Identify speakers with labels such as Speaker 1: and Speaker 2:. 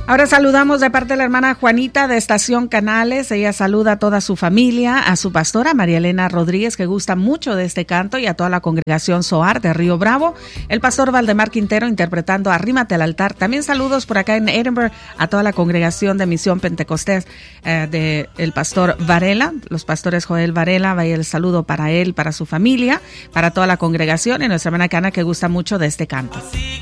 Speaker 1: Ahora saludamos de parte de la hermana Juanita de Estación Canales. Ella saluda a toda su familia, a su pastora María Elena Rodríguez, que gusta mucho de este canto, y a toda la congregación Zoar de Río Bravo. El pastor Valdemar Quintero interpretando Arrímate al altar. También saludos por acá en Edinburgh a toda la congregación de Misión Pentecostés de el pastor Varela, los pastores Joel Varela. Vaya el saludo para él, para su familia, para toda la congregación, y nuestra hermana Cana, que gusta mucho de este canto.